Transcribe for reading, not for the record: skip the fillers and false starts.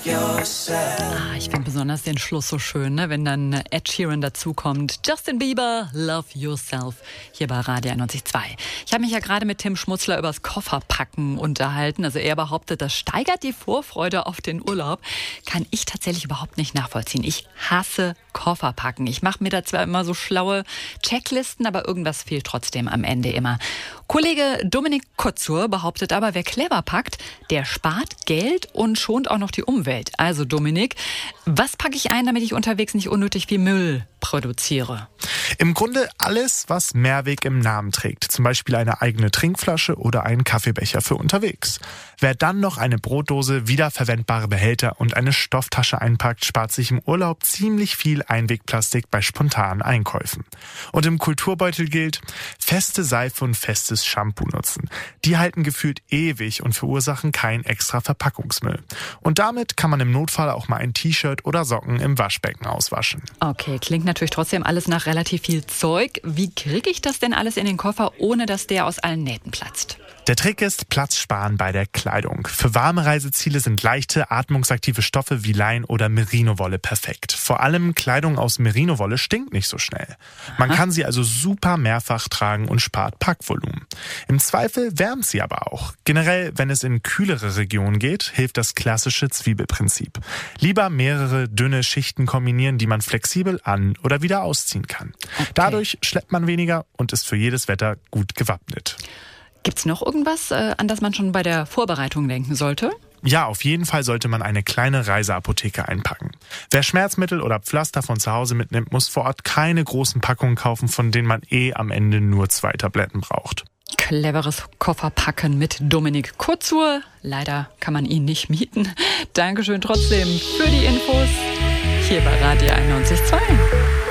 Ich finde besonders den Schluss so schön, ne? Wenn dann Ed Sheeran dazukommt. Justin Bieber, Love Yourself, hier bei Radio 91.2. Ich habe mich ja gerade mit Tim Schmutzler übers Kofferpacken unterhalten. Also er behauptet, das steigert die Vorfreude auf den Urlaub. Kann ich tatsächlich überhaupt nicht nachvollziehen. Ich hasse Kofferpacken. Ich mache mir da zwar immer so schlaue Checklisten, aber irgendwas fehlt trotzdem am Ende immer. Kollege Dominik Kotzur behauptet aber, wer clever packt, der spart Geld und schont auch noch die Umwelt. Also Dominik, was packe ich ein, damit ich unterwegs nicht unnötig viel Müll produziere? Im Grunde alles, was Mehrweg im Namen trägt. Zum Beispiel eine eigene Trinkflasche oder einen Kaffeebecher für unterwegs. Wer dann noch eine Brotdose, wiederverwendbare Behälter und eine Stofftasche einpackt, spart sich im Urlaub ziemlich viel Einwegplastik bei spontanen Einkäufen. Und im Kulturbeutel gilt, feste Seife und festes Shampoo nutzen. Die halten gefühlt ewig und verursachen keinen extra Verpackungsmüll. Und damit kann man im Notfall auch mal ein T-Shirt oder Socken im Waschbecken auswaschen. Okay, klingt natürlich trotzdem alles nach relativ viel Zeug. Wie kriege ich das denn alles in den Koffer, ohne dass der aus allen Nähten platzt? Der Trick ist, Platz sparen bei der Kleidung. Für warme Reiseziele sind leichte, atmungsaktive Stoffe wie Lein oder Merino-Wolle perfekt. Vor allem Kleidung aus Merino-Wolle stinkt nicht so schnell. Man kann sie also super mehrfach tragen und spart Packvolumen. Im Zweifel wärmt sie aber auch. Generell, wenn es in kühlere Regionen geht, hilft das klassische Zwiebelprinzip. Lieber mehrere dünne Schichten kombinieren, die man flexibel an- oder wieder ausziehen kann. Okay. Dadurch schleppt man weniger und ist für jedes Wetter gut gewappnet. Gibt's noch irgendwas, an das man schon bei der Vorbereitung denken sollte? Ja, auf jeden Fall sollte man eine kleine Reiseapotheke einpacken. Wer Schmerzmittel oder Pflaster von zu Hause mitnimmt, muss vor Ort keine großen Packungen kaufen, von denen man am Ende nur 2 Tabletten braucht. Cleveres Kofferpacken mit Dominik Kotzur. Leider kann man ihn nicht mieten. Dankeschön trotzdem für die Infos hier bei Radio 91.2.